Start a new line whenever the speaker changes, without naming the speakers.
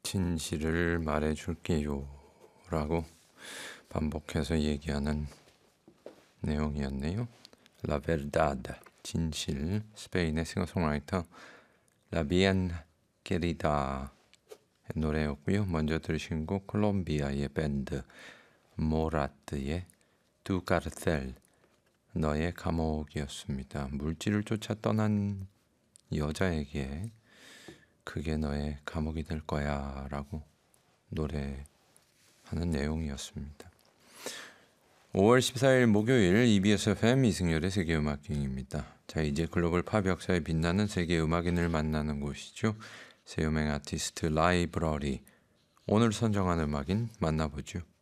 진실을 말해줄게요 라고 반복해서 얘기하는 내용이었네요. La verdad, 진실, 스페인의 싱어송라이터 라비안 게리다의 노래였고요. 먼저 들으신 곡 콜롬비아의 밴드 모라트의 두 카르텔, 너의 감옥이었습니다. 물질을 쫓아 떠난 여자에게 그게 너의 감옥이 될 거야 라고 노래하는 내용이었습니다. 5월 14일 목요일 EBS FM 이승열의 세계음악경입니다. 자, 이제 글로벌 팝 역사에 빛나는 세계 음악인을 만나는 곳이죠. 새 유명 아티스트 라이브러리. 오늘 선정한 음악인 만나보죠.